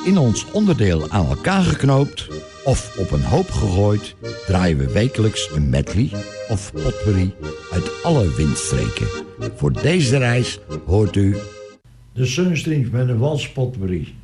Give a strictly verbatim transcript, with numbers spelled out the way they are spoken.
in ons onderdeel aan elkaar geknoopt of op een hoop gegooid, draaien we wekelijks een medley of potpourri uit alle windstreken. Voor deze reis hoort u de Sunstreams met een walspotpourri.